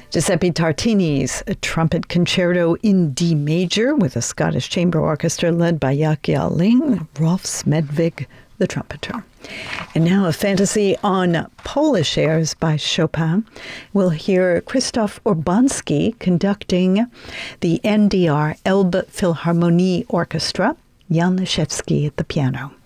Giuseppe Tartini's a trumpet concerto in D major with a Scottish chamber orchestra led by Yahya Ling, Rolf Smedvig, the trumpeter. And now a fantasy on Polish airs by Chopin. We'll hear Krzysztof Urbanski conducting the NDR Elbe Philharmonie Orchestra, Jan Leszewski at the piano.